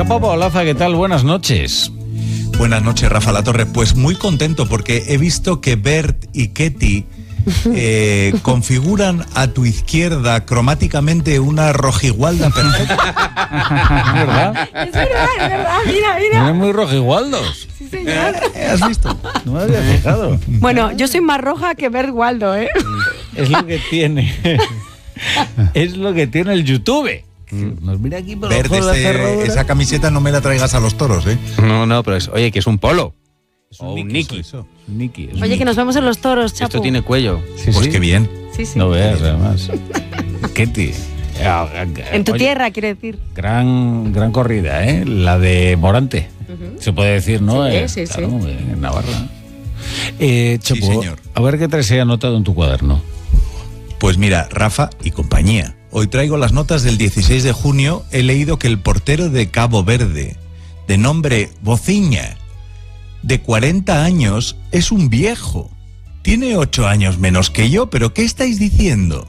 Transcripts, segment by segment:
Chapo Paolaza, ¿qué tal? Buenas noches. Buenas noches, Rafa Latorre. Pues muy contento porque he visto que Bert y Ketty configuran a tu izquierda cromáticamente una rojigualda perfecta. ¿Es verdad? Es verdad, mira. Tienen muy rojigualdos. Sí, señor. ¿Has visto? No me había fijado. Bueno, yo soy más roja que Bert Waldo, ¿eh? Es lo que tiene. Es lo que tiene el YouTube. Nos mira aquí por Bert, esa camiseta no me la traigas a los toros, ¿eh? No, pero oye, que es un polo. O un Nicky. Eso. Nicky. Oye, que nos vemos en los toros, Chapo. Esto tiene cuello. Sí, Pues sí. qué bien. Sí. No veas, además. Ketty. En tu Oye, tierra, quiero decir. Gran corrida, ¿eh? La de Morante. Se puede decir, ¿no? Sí. Claro, en Navarra. Chapo, señor. a ver qué traes ahí anotado en tu cuaderno. Pues mira, Rafa y compañía. Hoy traigo las notas del 16 de junio. He leído que el portero de Cabo Verde, de nombre Bociña, de 40 años, es un viejo. Tiene 8 años menos que yo, pero ¿qué estáis diciendo?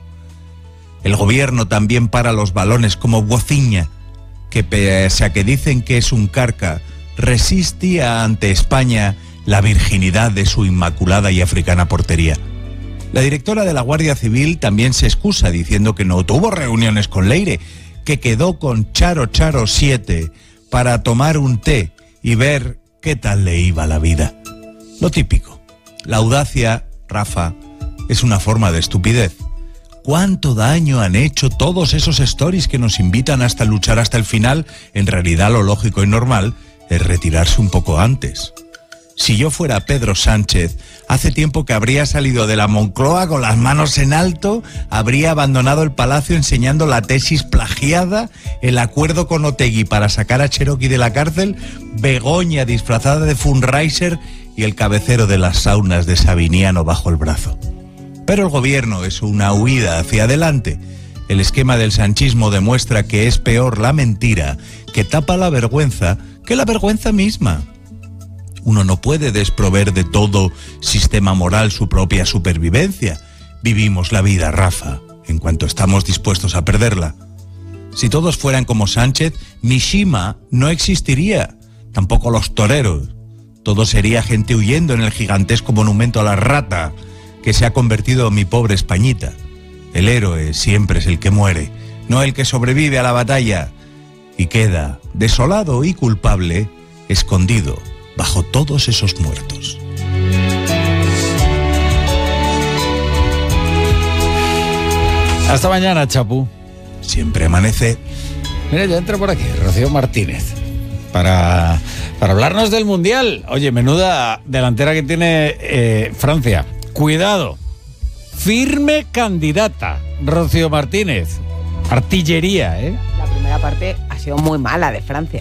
El gobierno también para los balones como Bociña, que pese a que dicen que es un carca, resistía ante España la virginidad de su inmaculada y africana portería. La directora de la Guardia Civil también se excusa diciendo que no tuvo reuniones con Leire, que quedó con Charo 7 para tomar un té y ver qué tal le iba la vida. Lo típico. La audacia, Rafa, es una forma de estupidez. ¿Cuánto daño han hecho todos esos stories que nos invitan hasta luchar hasta el final? En realidad lo lógico y normal es retirarse un poco antes. Si yo fuera Pedro Sánchez, hace tiempo que habría salido de la Moncloa con las manos en alto, habría abandonado el palacio enseñando la tesis plagiada, el acuerdo con Otegi para sacar a Cherokee de la cárcel, Begoña disfrazada de Fundraiser y el cabecero de las saunas de Sabiniano bajo el brazo. Pero el gobierno es una huida hacia adelante. El esquema del sanchismo demuestra que es peor la mentira que tapa la vergüenza que la vergüenza misma. Uno no puede desprover de todo sistema moral su propia supervivencia. Vivimos la vida, Rafa, en cuanto estamos dispuestos a perderla. Si todos fueran como Sánchez, Mishima no existiría, tampoco los toreros. Todo sería gente huyendo en el gigantesco monumento a la rata que se ha convertido en mi pobre Españita. El héroe siempre es el que muere, no el que sobrevive a la batalla y queda desolado y culpable, escondido bajo todos esos muertos. Hasta mañana, Chapu. Siempre amanece. Mira, ya entra por aquí Rocío Martínez para hablarnos del Mundial. Oye, menuda delantera que tiene Francia. Cuidado. Firme candidata, Rocío Martínez. Artillería, ¿eh? La primera parte ha sido muy mala de Francia.